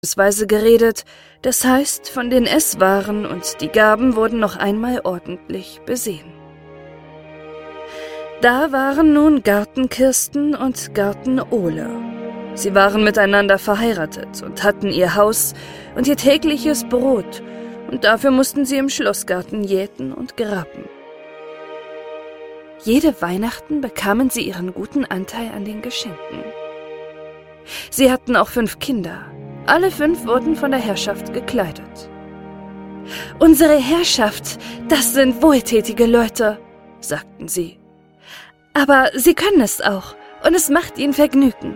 geredet, das heißt, von den Esswaren und die Gaben wurden noch einmal ordentlich besehen. Da waren nun Gartenkirsten und Gartenole. Sie waren miteinander verheiratet und hatten ihr Haus und ihr tägliches Brot, und dafür mussten sie im Schlossgarten jäten und graben. Jede Weihnachten bekamen sie ihren guten Anteil an den Geschenken. Sie hatten auch 5 Kinder. Alle 5 wurden von der Herrschaft gekleidet. »Unsere Herrschaft, das sind wohltätige Leute«, sagten sie. »Aber sie können es auch, und es macht ihnen Vergnügen.«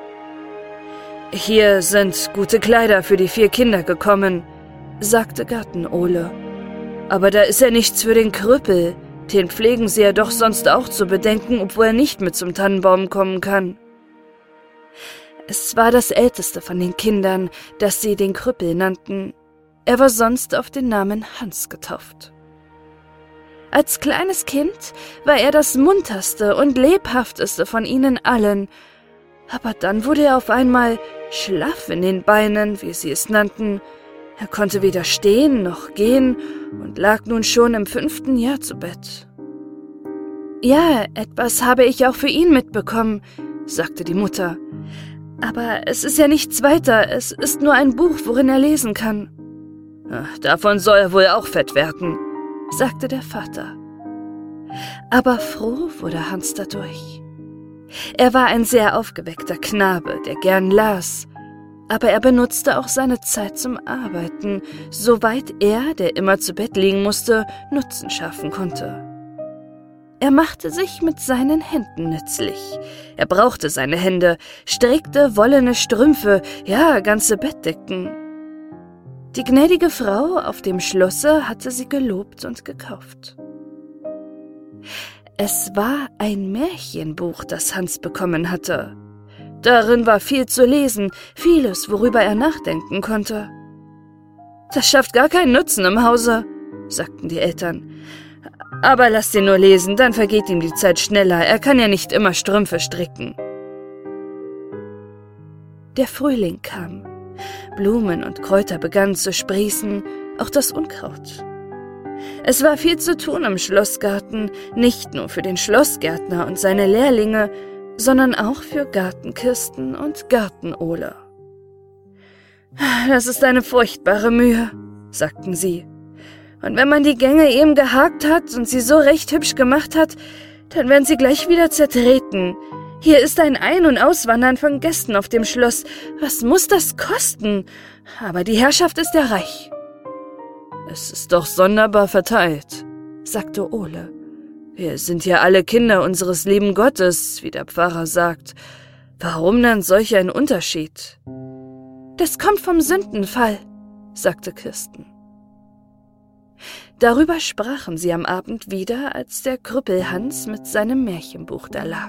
»Hier sind gute Kleider für die 4 Kinder gekommen«, sagte Gartenole. »Aber da ist ja nichts für den Krüppel. Den pflegen sie ja doch sonst auch zu bedenken, obwohl er nicht mit zum Tannenbaum kommen kann.« Es war das älteste von den Kindern, das sie den Krüppel nannten. Er war sonst auf den Namen Hans getauft. Als kleines Kind war er das munterste und lebhafteste von ihnen allen, aber dann wurde er auf einmal schlaff in den Beinen, wie sie es nannten. Er konnte weder stehen noch gehen und lag nun schon im 5. Jahr zu Bett. »Ja, etwas habe ich auch für ihn mitbekommen«, sagte die Mutter. »Aber es ist ja nichts weiter, es ist nur ein Buch, worin er lesen kann.« »Davon soll er wohl auch fett werden«, sagte der Vater. Aber froh wurde Hans dadurch. Er war ein sehr aufgeweckter Knabe, der gern las, aber er benutzte auch seine Zeit zum Arbeiten, soweit er, der immer zu Bett liegen musste, Nutzen schaffen konnte. Er machte sich mit seinen Händen nützlich. Er brauchte seine Hände, strickte wollene Strümpfe, ja, ganze Bettdecken. Die gnädige Frau auf dem Schlosse hatte sie gelobt und gekauft. Es war ein Märchenbuch, das Hans bekommen hatte. Darin war viel zu lesen, vieles, worüber er nachdenken konnte. »Das schafft gar keinen Nutzen im Hause«, sagten die Eltern. »Aber lasst ihn nur lesen, dann vergeht ihm die Zeit schneller, er kann ja nicht immer Strümpfe stricken.« Der Frühling kam. Blumen und Kräuter begannen zu sprießen, auch das Unkraut. Es war viel zu tun im Schlossgarten, nicht nur für den Schlossgärtner und seine Lehrlinge, sondern auch für Gartenkirsten und Gartenole. »Das ist eine furchtbare Mühe«, sagten sie. »Und wenn man die Gänge eben gehakt hat und sie so recht hübsch gemacht hat, dann werden sie gleich wieder zertreten. Hier ist ein Ein- und Auswandern von Gästen auf dem Schloss. Was muss das kosten? Aber die Herrschaft ist ja reich.« »Es ist doch sonderbar verteilt«, sagte Ole. »Wir sind ja alle Kinder unseres lieben Gottes, wie der Pfarrer sagt. Warum dann solch ein Unterschied?« »Das kommt vom Sündenfall«, sagte Kirsten. Darüber sprachen sie am Abend wieder, als der Krüppel Hans mit seinem Märchenbuch da lag.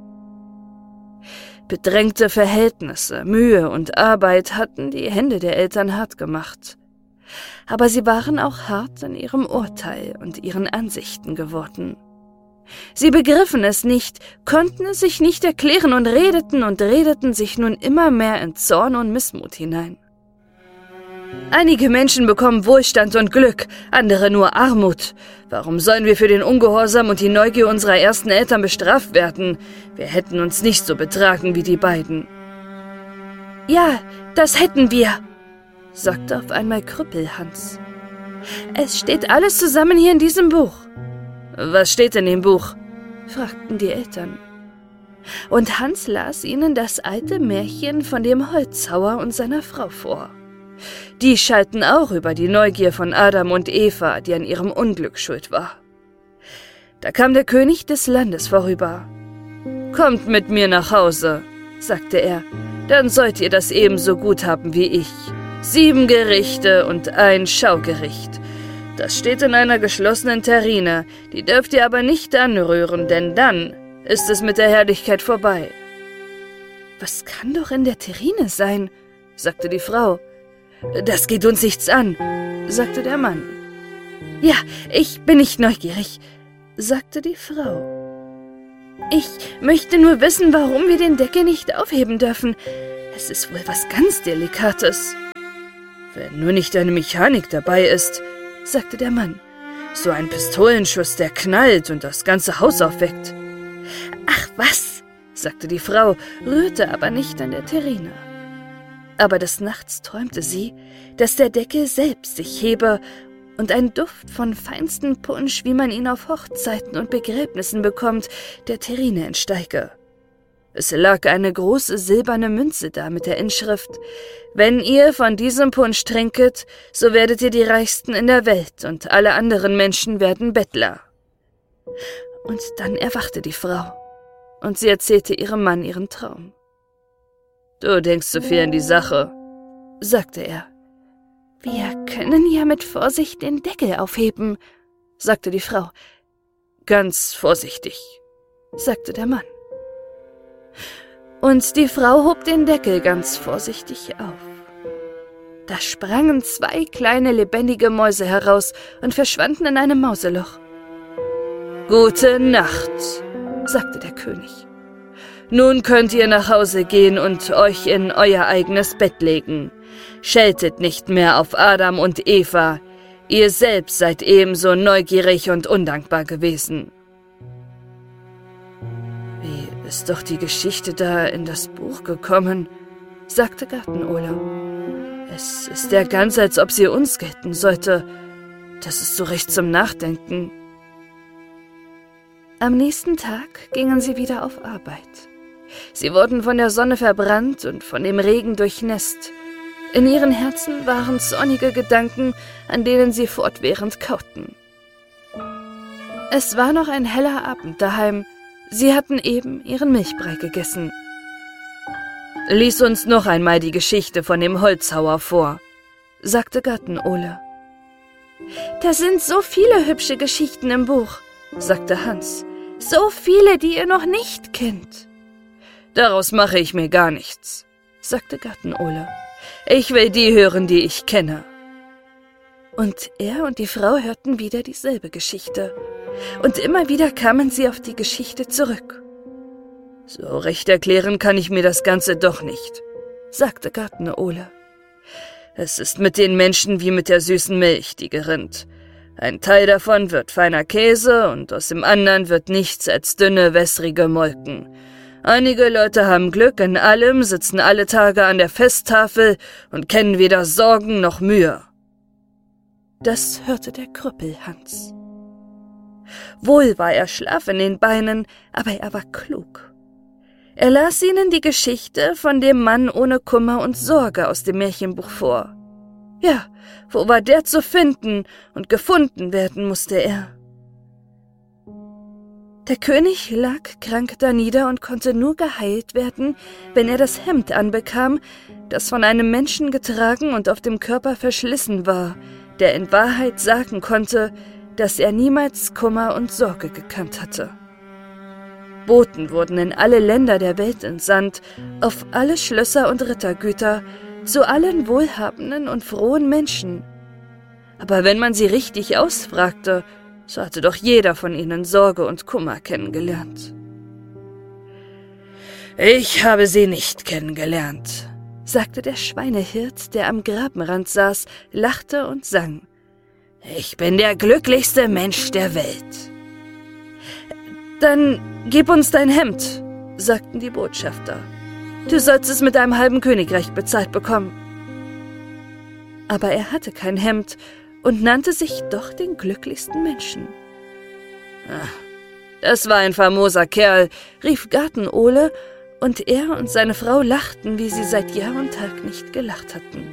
Bedrängte Verhältnisse, Mühe und Arbeit hatten die Hände der Eltern hart gemacht. Aber sie waren auch hart in ihrem Urteil und ihren Ansichten geworden. Sie begriffen es nicht, konnten es sich nicht erklären und redeten sich nun immer mehr in Zorn und Missmut hinein. »Einige Menschen bekommen Wohlstand und Glück, andere nur Armut. Warum sollen wir für den Ungehorsam und die Neugier unserer ersten Eltern bestraft werden? Wir hätten uns nicht so betragen wie die beiden.« »Ja, das hätten wir«, sagte auf einmal Krüppel Hans. »Es steht alles zusammen hier in diesem Buch.« »Was steht in dem Buch?« fragten die Eltern. Und Hans las ihnen das alte Märchen von dem Holzhauer und seiner Frau vor. Die schalten auch über die Neugier von Adam und Eva, die an ihrem Unglück schuld war. Da kam der König des Landes vorüber. »Kommt mit mir nach Hause«, sagte er, »dann sollt ihr das ebenso gut haben wie ich. 7 Gerichte und ein Schaugericht. Das steht in einer geschlossenen Terrine, die dürft ihr aber nicht anrühren, denn dann ist es mit der Herrlichkeit vorbei.« »Was kann doch in der Terrine sein?«, sagte die Frau. »Das geht uns nichts an«, sagte der Mann. »Ja, ich bin nicht neugierig«, sagte die Frau. »Ich möchte nur wissen, warum wir den Deckel nicht aufheben dürfen. Es ist wohl was ganz Delikates.« Wenn nur nicht eine Mechanik dabei ist, sagte der Mann. So ein Pistolenschuss, der knallt und das ganze Haus aufweckt. Ach was, sagte die Frau, rührte aber nicht an der Terrine. Aber des Nachts träumte sie, dass der Deckel selbst sich hebe und ein Duft von feinstem Punsch, wie man ihn auf Hochzeiten und Begräbnissen bekommt, der Terrine entsteige. Es lag eine große silberne Münze da mit der Inschrift: Wenn ihr von diesem Punsch trinket, so werdet ihr die Reichsten in der Welt und alle anderen Menschen werden Bettler. Und dann erwachte die Frau und sie erzählte ihrem Mann ihren Traum. »Du denkst zu viel an die Sache«, sagte er. »Wir können ja mit Vorsicht den Deckel aufheben«, sagte die Frau. »Ganz vorsichtig«, sagte der Mann. Und die Frau hob den Deckel ganz vorsichtig auf. Da sprangen 2 kleine lebendige Mäuse heraus und verschwanden in einem Mauseloch. »Gute Nacht«, sagte der König. »Nun könnt ihr nach Hause gehen und euch in euer eigenes Bett legen. Scheltet nicht mehr auf Adam und Eva. Ihr selbst seid ebenso neugierig und undankbar gewesen.« »Wie ist doch die Geschichte da in das Buch gekommen?«, sagte Gartenole. »Es ist ja ganz, als ob sie uns gelten sollte. Das ist so recht zum Nachdenken.« Am nächsten Tag gingen sie wieder auf Arbeit. Sie wurden von der Sonne verbrannt und von dem Regen durchnässt. In ihren Herzen waren sonnige Gedanken, an denen sie fortwährend kauten. Es war noch ein heller Abend daheim. Sie hatten eben ihren Milchbrei gegessen. »Lies uns noch einmal die Geschichte von dem Holzhauer vor«, sagte Gartenole. »Da sind so viele hübsche Geschichten im Buch«, sagte Hans. »So viele, die ihr noch nicht kennt.« »Daraus mache ich mir gar nichts«, sagte Gartenole. »Ich will die hören, die ich kenne.« Und er und die Frau hörten wieder dieselbe Geschichte. Und immer wieder kamen sie auf die Geschichte zurück. »So recht erklären kann ich mir das Ganze doch nicht«, sagte Gartenole. »Es ist mit den Menschen wie mit der süßen Milch, die gerinnt. Ein Teil davon wird feiner Käse und aus dem anderen wird nichts als dünne, wässrige Molken. Einige Leute haben Glück in allem, sitzen alle Tage an der Festtafel und kennen weder Sorgen noch Mühe.« Das hörte der Krüppel Hans. Wohl war er schlaff in den Beinen, aber er war klug. Er las ihnen die Geschichte von dem Mann ohne Kummer und Sorge aus dem Märchenbuch vor. Ja, wo war der zu finden, und gefunden werden musste er. Der König lag krank danieder und konnte nur geheilt werden, wenn er das Hemd anbekam, das von einem Menschen getragen und auf dem Körper verschlissen war, der in Wahrheit sagen konnte, dass er niemals Kummer und Sorge gekannt hatte. Boten wurden in alle Länder der Welt entsandt, auf alle Schlösser und Rittergüter, zu allen wohlhabenden und frohen Menschen. Aber wenn man sie richtig ausfragte, so hatte doch jeder von ihnen Sorge und Kummer kennengelernt. »Ich habe sie nicht kennengelernt«, sagte der Schweinehirt, der am Grabenrand saß, lachte und sang. »Ich bin der glücklichste Mensch der Welt.« »Dann gib uns dein Hemd«, sagten die Botschafter. »Du sollst es mit einem halben Königreich bezahlt bekommen.« Aber er hatte kein Hemd und nannte sich doch den glücklichsten Menschen. »Das war ein famoser Kerl«, rief Gartenole, und er und seine Frau lachten, wie sie seit Jahr und Tag nicht gelacht hatten.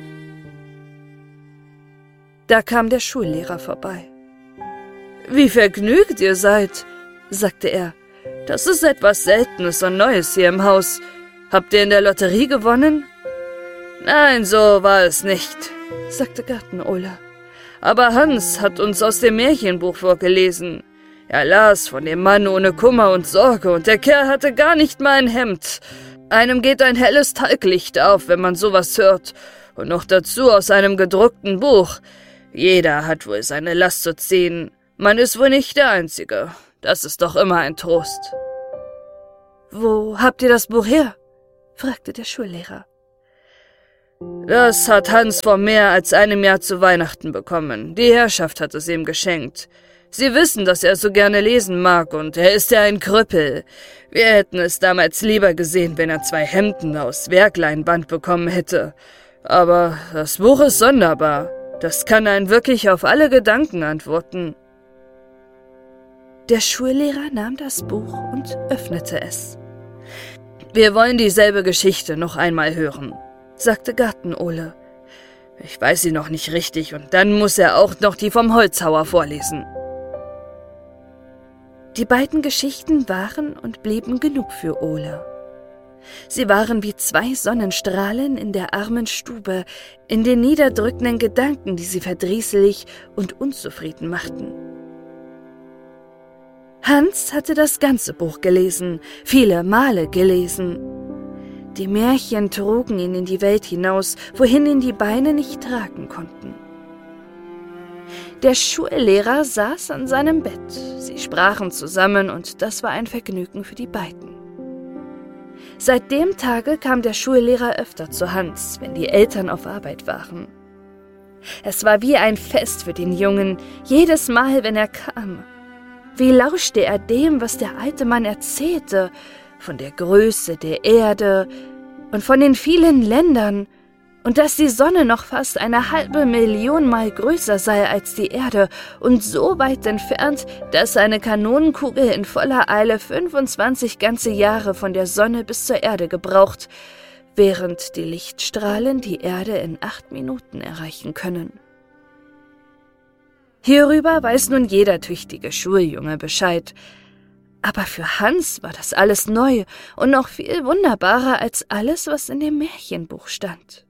Da kam der Schullehrer vorbei. »Wie vergnügt ihr seid«, sagte er. »Das ist etwas Seltenes und Neues hier im Haus. Habt ihr in der Lotterie gewonnen?« »Nein, so war es nicht«, sagte Gartenole. »Aber Hans hat uns aus dem Märchenbuch vorgelesen. Er las von dem Mann ohne Kummer und Sorge, und der Kerl hatte gar nicht mal ein Hemd. Einem geht ein helles Talglicht auf, wenn man sowas hört, und noch dazu aus einem gedruckten Buch. Jeder hat wohl seine Last zu ziehen. Man ist wohl nicht der Einzige. Das ist doch immer ein Trost.« »Wo habt ihr das Buch her?« fragte der Schullehrer. »Das hat Hans vor mehr als einem Jahr zu Weihnachten bekommen. Die Herrschaft hat es ihm geschenkt. Sie wissen, dass er so gerne lesen mag, und er ist ja ein Krüppel. Wir hätten es damals lieber gesehen, wenn er 2 Hemden aus Werkleinband bekommen hätte. Aber das Buch ist sonderbar. Das kann einen wirklich auf alle Gedanken antworten.« Der Schullehrer nahm das Buch und öffnete es. »Wir wollen dieselbe Geschichte noch einmal hören«, sagte Gartenole. »Ich weiß sie noch nicht richtig, und dann muss er auch noch die vom Holzhauer vorlesen.« Die beiden Geschichten waren und blieben genug für Ole. Sie waren wie 2 Sonnenstrahlen in der armen Stube, in den niederdrückenden Gedanken, die sie verdrießlich und unzufrieden machten. Hans hatte das ganze Buch gelesen, viele Male gelesen. Die Märchen trugen ihn in die Welt hinaus, wohin ihn die Beine nicht tragen konnten. Der Schullehrer saß an seinem Bett. Sie sprachen zusammen, und das war ein Vergnügen für die beiden. Seit dem Tage kam der Schullehrer öfter zu Hans, wenn die Eltern auf Arbeit waren. Es war wie ein Fest für den Jungen, jedes Mal, wenn er kam. Wie lauschte er dem, was der alte Mann erzählte, von der Größe der Erde und von den vielen Ländern, und dass die Sonne noch fast 500.000 Mal größer sei als die Erde und so weit entfernt, dass eine Kanonenkugel in voller Eile 25 ganze Jahre von der Sonne bis zur Erde gebraucht, während die Lichtstrahlen die Erde in 8 Minuten erreichen können. Hierüber weiß nun jeder tüchtige Schuljunge Bescheid. Aber für Hans war das alles neu und noch viel wunderbarer als alles, was in dem Märchenbuch stand.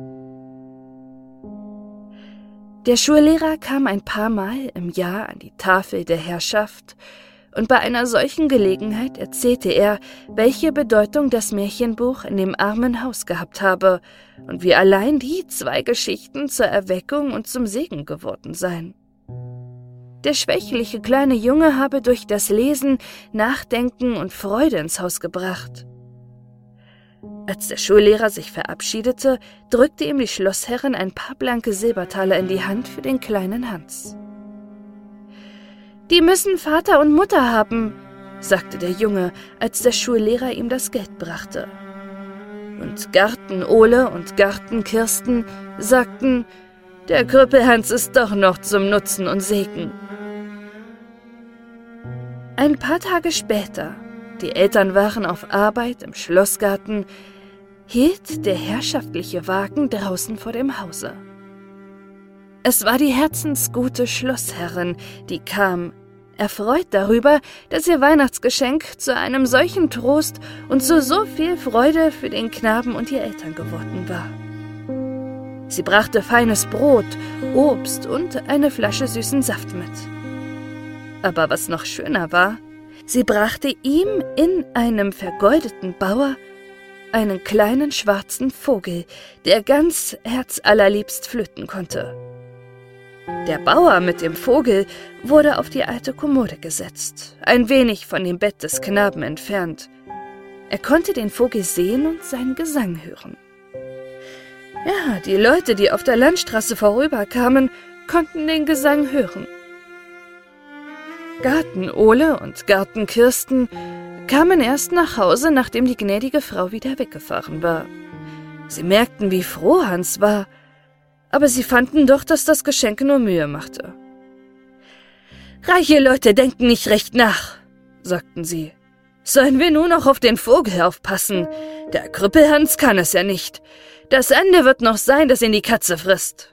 Der Schullehrer kam ein paar Mal im Jahr an die Tafel der Herrschaft, und bei einer solchen Gelegenheit erzählte er, welche Bedeutung das Märchenbuch in dem armen Haus gehabt habe und wie allein die 2 Geschichten zur Erweckung und zum Segen geworden seien. Der schwächliche kleine Junge habe durch das Lesen Nachdenken und Freude ins Haus gebracht. Als der Schullehrer sich verabschiedete, drückte ihm die Schlossherrin ein paar blanke Silbertaler in die Hand für den kleinen Hans. »Die müssen Vater und Mutter haben«, sagte der Junge, als der Schullehrer ihm das Geld brachte. Und Gartenole und Gartenkirsten sagten, der Krüppelhans ist doch noch zum Nutzen und Segen. Ein paar Tage später, die Eltern waren auf Arbeit im Schlossgarten, hielt der herrschaftliche Wagen draußen vor dem Hause. Es war die herzensgute Schlossherrin, die kam, erfreut darüber, dass ihr Weihnachtsgeschenk zu einem solchen Trost und zu so viel Freude für den Knaben und die Eltern geworden war. Sie brachte feines Brot, Obst und eine Flasche süßen Saft mit. Aber was noch schöner war, sie brachte ihm in einem vergoldeten Bauer einen kleinen schwarzen Vogel, der ganz herzallerliebst flöten konnte. Der Bauer mit dem Vogel wurde auf die alte Kommode gesetzt, ein wenig von dem Bett des Knaben entfernt. Er konnte den Vogel sehen und seinen Gesang hören. Ja, die Leute, die auf der Landstraße vorüberkamen, konnten den Gesang hören. Gartenole und Gartenkirsten kamen erst nach Hause, nachdem die gnädige Frau wieder weggefahren war. Sie merkten, wie froh Hans war, aber sie fanden doch, dass das Geschenk nur Mühe machte. »Reiche Leute denken nicht recht nach«, sagten sie. »Sollen wir nur noch auf den Vogel aufpassen? Der Krüppelhans kann es ja nicht. Das Ende wird noch sein, dass ihn die Katze frisst.«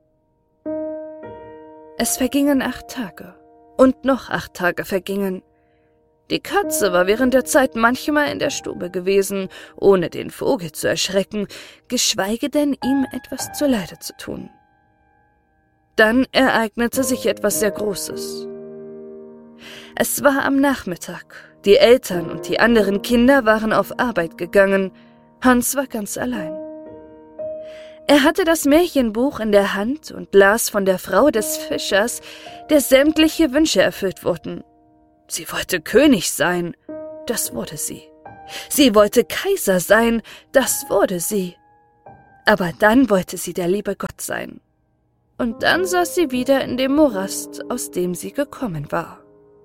Es vergingen 8 Tage. Und noch 8 Tage vergingen. Die Katze war während der Zeit manchmal in der Stube gewesen, ohne den Vogel zu erschrecken, geschweige denn ihm etwas zuleide zu tun. Dann ereignete sich etwas sehr Großes. Es war am Nachmittag. Die Eltern und die anderen Kinder waren auf Arbeit gegangen. Hans war ganz allein. Er hatte das Märchenbuch in der Hand und las von der Frau des Fischers, der sämtliche Wünsche erfüllt wurden. Sie wollte König sein, das wurde sie. Sie wollte Kaiser sein, das wurde sie. Aber dann wollte sie der liebe Gott sein. Und dann saß sie wieder in dem Morast, aus dem sie gekommen war.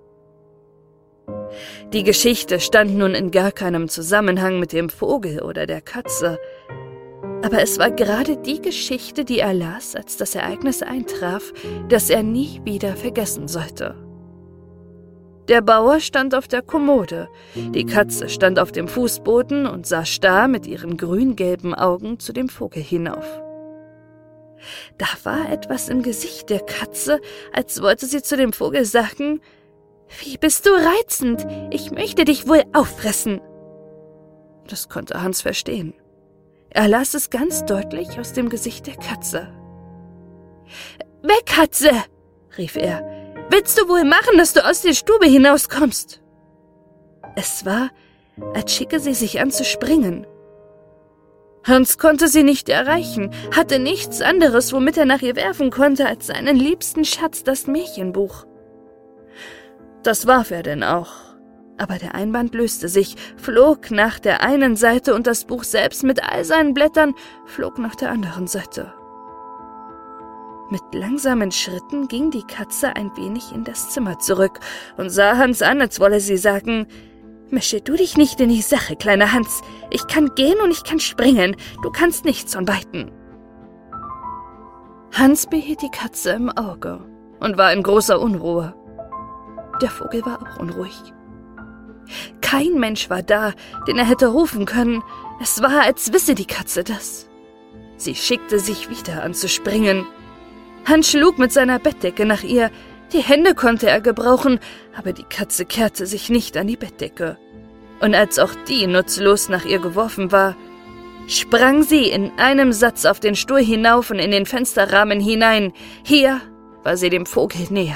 Die Geschichte stand nun in gar keinem Zusammenhang mit dem Vogel oder der Katze, aber es war gerade die Geschichte, die er las, als das Ereignis eintraf, das er nie wieder vergessen sollte. Der Bauer stand auf der Kommode, die Katze stand auf dem Fußboden und sah starr mit ihren grün-gelben Augen zu dem Vogel hinauf. Da war etwas im Gesicht der Katze, als wollte sie zu dem Vogel sagen: »Wie bist du reizend! Ich möchte dich wohl auffressen!« Das konnte Hans verstehen. Er las es ganz deutlich aus dem Gesicht der Katze. »Weg, Katze!« rief er. »Willst du wohl machen, dass du aus der Stube hinauskommst?« Es war, als schicke sie sich an zu springen. Hans konnte sie nicht erreichen, hatte nichts anderes, womit er nach ihr werfen konnte, als seinen liebsten Schatz, das Märchenbuch. Das warf er denn auch, aber der Einband löste sich, flog nach der einen Seite und das Buch selbst mit all seinen Blättern flog nach der anderen Seite. Mit langsamen Schritten ging die Katze ein wenig in das Zimmer zurück und sah Hans an, als wolle sie sagen: »Mische du dich nicht in die Sache, kleiner Hans. Ich kann gehen und ich kann springen. Du kannst nichts von beiden.« Hans behielt die Katze im Auge und war in großer Unruhe. Der Vogel war auch unruhig. Kein Mensch war da, den er hätte rufen können. Es war, als wisse die Katze das. Sie schickte sich wieder an zu springen. Hans schlug mit seiner Bettdecke nach ihr. Die Hände konnte er gebrauchen, aber die Katze kehrte sich nicht an die Bettdecke. Und als auch die nutzlos nach ihr geworfen war, sprang sie in einem Satz auf den Stuhl hinauf und in den Fensterrahmen hinein. Hier war sie dem Vogel näher.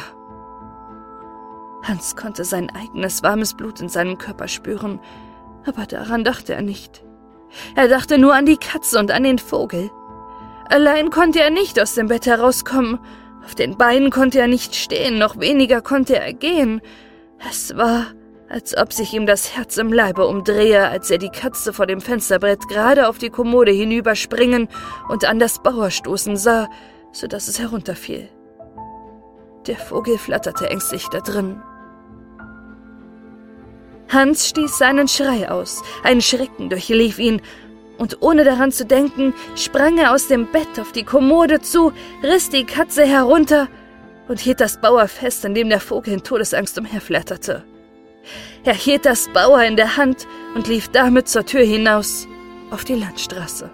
Hans konnte sein eigenes warmes Blut in seinem Körper spüren, aber daran dachte er nicht. Er dachte nur an die Katze und an den Vogel. Allein konnte er nicht aus dem Bett herauskommen. Auf den Beinen konnte er nicht stehen, noch weniger konnte er gehen. Es war, als ob sich ihm das Herz im Leibe umdrehe, als er die Katze vor dem Fensterbrett gerade auf die Kommode hinüberspringen und an das Bauer stoßen sah, so dass es herunterfiel. Der Vogel flatterte ängstlich da drin. Hans stieß seinen Schrei aus, ein Schrecken durchlief ihn, und ohne daran zu denken, sprang er aus dem Bett auf die Kommode zu, riss die Katze herunter und hielt das Bauer fest, an dem der Vogel in Todesangst umherflatterte. Er hielt das Bauer in der Hand und lief damit zur Tür hinaus auf die Landstraße.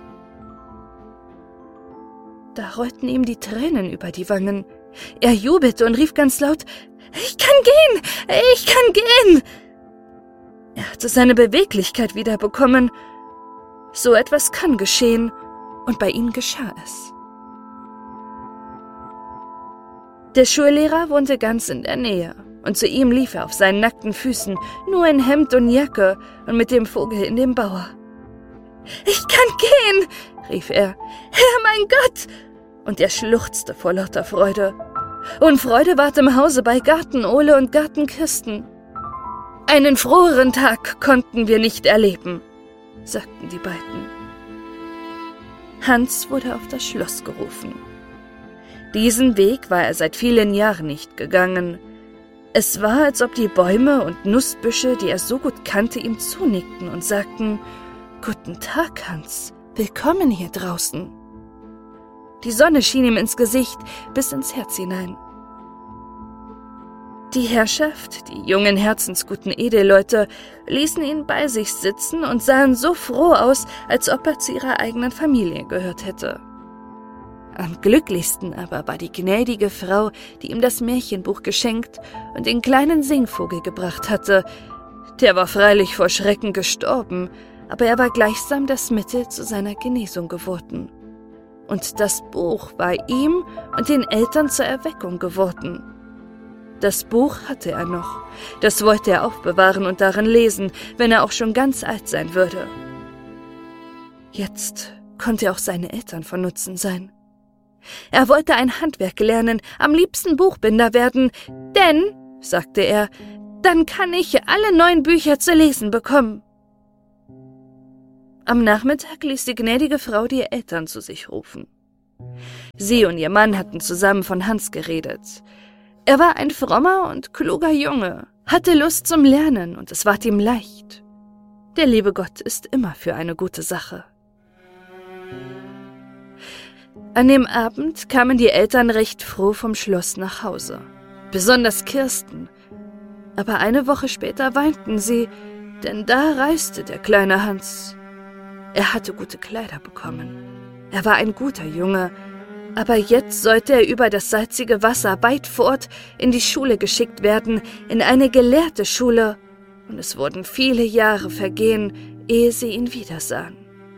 Da rollten ihm die Tränen über die Wangen. Er jubelte und rief ganz laut: »Ich kann gehen! Ich kann gehen!« Er hatte seine Beweglichkeit wiederbekommen. So etwas kann geschehen, und bei ihm geschah es. Der Schullehrer wohnte ganz in der Nähe, und zu ihm lief er auf seinen nackten Füßen, nur in Hemd und Jacke und mit dem Vogel in dem Bauer. »Ich kann gehen«, rief er. »Herr, mein Gott!« Und er schluchzte vor lauter Freude. Und Freude ward im Hause bei Garten-Ole und Garten-Kirsten. »Einen froheren Tag konnten wir nicht erleben«, sagten die beiden. Hans wurde auf das Schloss gerufen. Diesen Weg war er seit vielen Jahren nicht gegangen. Es war, als ob die Bäume und Nussbüsche, die er so gut kannte, ihm zunickten und sagten: »Guten Tag, Hans, willkommen hier draußen.« Die Sonne schien ihm ins Gesicht, bis ins Herz hinein. Die Herrschaft, die jungen herzensguten Edelleute, ließen ihn bei sich sitzen und sahen so froh aus, als ob er zu ihrer eigenen Familie gehört hätte. Am glücklichsten aber war die gnädige Frau, die ihm das Märchenbuch geschenkt und den kleinen Singvogel gebracht hatte. Der war freilich vor Schrecken gestorben, aber er war gleichsam das Mittel zu seiner Genesung geworden. Und das Buch war ihm und den Eltern zur Erweckung geworden. Das Buch hatte er noch. Das wollte er aufbewahren und darin lesen, wenn er auch schon ganz alt sein würde. Jetzt konnte auch seine Eltern von Nutzen sein. Er wollte ein Handwerk lernen, am liebsten Buchbinder werden, denn, sagte er, dann kann ich alle neuen Bücher zu lesen bekommen. Am Nachmittag ließ die gnädige Frau die Eltern zu sich rufen. Sie und ihr Mann hatten zusammen von Hans geredet. Er war ein frommer und kluger Junge, hatte Lust zum Lernen und es ward ihm leicht. Der liebe Gott ist immer für eine gute Sache. An dem Abend kamen die Eltern recht froh vom Schloss nach Hause. Besonders Kirsten. Aber eine Woche später weinten sie, denn da reiste der kleine Hans. Er hatte gute Kleider bekommen. Er war ein guter Junge, aber jetzt sollte er über das salzige Wasser weit fort in die Schule geschickt werden, in eine gelehrte Schule, und es wurden viele Jahre vergehen, ehe sie ihn wiedersahen.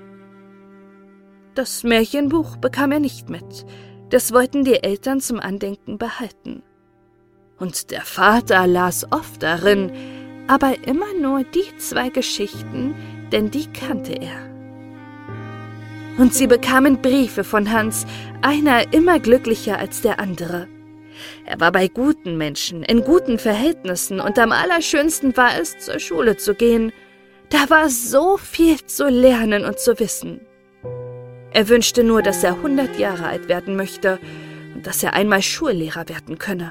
Das Märchenbuch bekam er nicht mit, das wollten die Eltern zum Andenken behalten. Und der Vater las oft darin, aber immer nur die 2 Geschichten, denn die kannte er. Und sie bekamen Briefe von Hans, einer immer glücklicher als der andere. Er war bei guten Menschen, in guten Verhältnissen, und am allerschönsten war es, zur Schule zu gehen. Da war so viel zu lernen und zu wissen. Er wünschte nur, dass er 100 Jahre alt werden möchte und dass er einmal Schullehrer werden könne.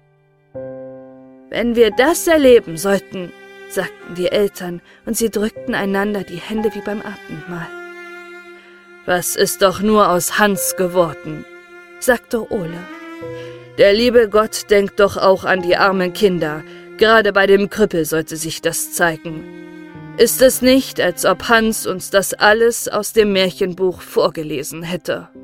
»Wenn wir das erleben sollten«, sagten die Eltern, und sie drückten einander die Hände wie beim Abendmahl. »Was ist doch nur aus Hans geworden«, sagte Ole. »Der liebe Gott denkt doch auch an die armen Kinder. Gerade bei dem Krüppel sollte sich das zeigen. Ist es nicht, als ob Hans uns das alles aus dem Märchenbuch vorgelesen hätte?«